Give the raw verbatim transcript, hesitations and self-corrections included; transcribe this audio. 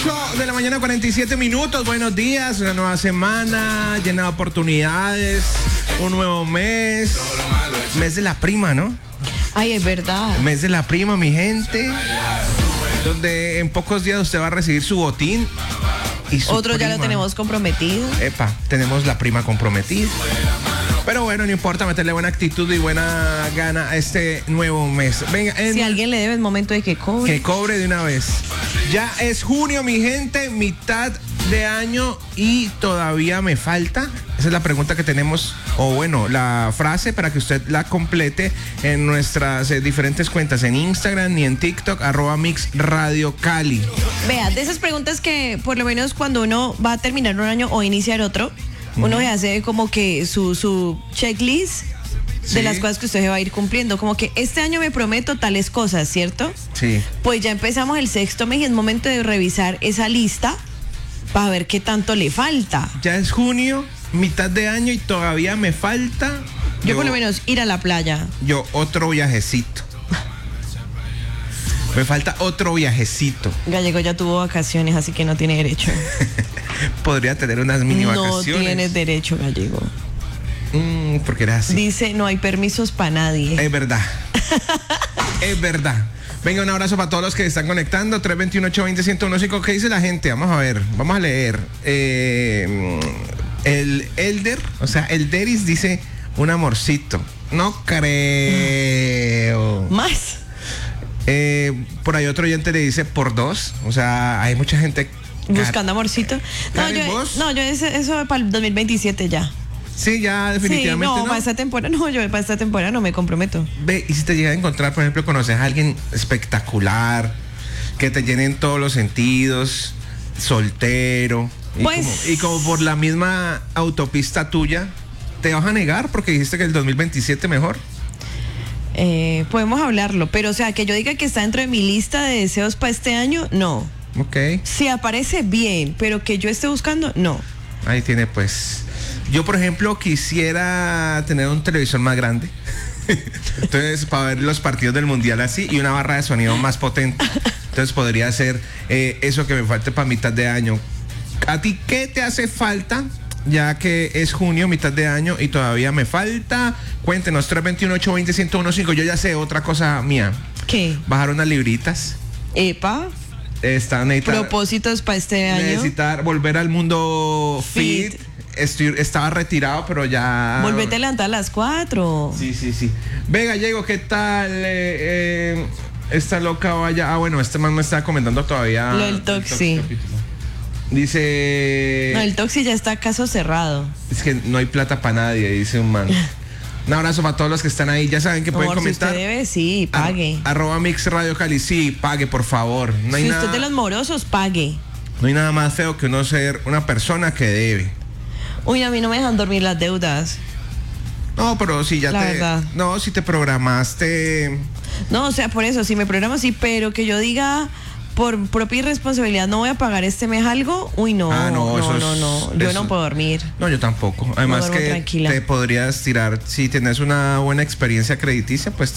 ocho de la mañana, cuarenta y siete minutos. Buenos días, una nueva semana llena de oportunidades, un nuevo mes. Mes de la prima, ¿no? Ay, es verdad. Mes de la prima, mi gente. Donde en pocos días usted va a recibir su botín. Y su Otro prima. ya lo tenemos comprometido. Epa, tenemos la prima comprometida. Pero bueno, no importa, meterle buena actitud y buena gana a este nuevo mes. Venga, en... si alguien le debe, es momento de que cobre. Que cobre de una vez. Ya es junio, mi gente, mitad de año y todavía me falta. Esa es la pregunta que tenemos, o bueno, la frase para que usted la complete en nuestras eh, diferentes cuentas, en Instagram y en TikTok, arroba Mix Radio Cali. Vea, de esas preguntas que por lo menos cuando uno va a terminar un año o iniciar otro, uno se hace como que su, su checklist de Sí. las cosas que usted se va a ir cumpliendo. Como que este año me prometo tales cosas, ¿cierto? Sí. Pues ya empezamos el sexto mes y es momento de revisar esa lista para ver qué tanto le falta. Ya es junio, mitad de año y todavía me falta. Yo, por lo menos ir a la playa. Yo otro viajecito. Me falta otro viajecito. Gallego ya tuvo vacaciones, así que no tiene derecho. Podría tener unas mini No vacaciones. tienes derecho, Gallego. Mm, porque era así. Dice, no hay permisos para nadie. Es verdad. Es verdad. Venga, un abrazo para todos los que están conectando. tres dos uno, ocho dos cero, uno uno cinco. ¿Qué dice la gente? Vamos a ver. Vamos a leer. Eh, el Elder, o sea, el Deris dice un amorcito. No creo. Más. Eh, por ahí otro oyente le dice por dos. O sea, hay mucha gente Buscando amorcito. No, Karen, yo, ¿vos? no, yo ese- eso para el dos mil veintisiete ya. Sí, ya definitivamente sí, no, no. para esta temporada, no, yo para esta temporada no me comprometo. Ve, y si te llega a encontrar, por ejemplo, conoces a alguien espectacular, que te llene en todos los sentidos, soltero, y, Pues- como, y como por la misma autopista tuya, ¿te vas a negar porque dijiste que el dos mil veintisiete mejor? Eh, podemos hablarlo, pero o sea, que yo diga que está dentro de mi lista de deseos para este año, no. Ok, Si aparece bien, pero que yo esté buscando, no. ahí tiene pues. Yo, por ejemplo, quisiera tener un televisor más grande. Entonces, para ver los partidos del mundial así y una barra de sonido más potente. Entonces, podría ser eh, eso que me falte para mitad de año. ¿A ti qué te hace falta? Ya que es junio, mitad de año y todavía me falta. Cuéntenos, tres dos uno, ocho dos cero, uno uno cinco. Yo ya sé otra cosa mía. ¿Qué? Bajar unas libritas. Epa, Está necesitar, propósitos para este año. necesitar volver al mundo fit. Fit. Estoy, estaba retirado, pero ya. Volvete a levantar a las cuatro. Sí, sí, sí. Ve, Gallego, ¿qué tal? Eh, eh, esta loca vaya. Ah, bueno, este man me está comentando todavía. Lo del el Toxi. capítulo. Dice. No, el Toxi ya está caso cerrado. Es que no hay plata para nadie, dice un man. Un abrazo para todos los que están ahí. Ya saben que pueden Amor, si comentar. usted debe, sí, pague. Ar- arroba Mix Radio Cali. Sí, pague, por favor. No hay, si nada, usted es de los morosos, pague. no hay nada más feo que uno ser una persona que debe. Uy, a mí no me dejan dormir las deudas. No, pero si ya La te. verdad. No, si te programaste. No, o sea, por eso, si me programo, sí, pero que yo diga por propia irresponsabilidad no voy a pagar este mes algo, uy, no, Ah, no, no, eso no, es- no, yo eso- no puedo dormir. No, yo tampoco. Además duermo que tranquila. te podrías tirar, si tienes una buena experiencia crediticia, pues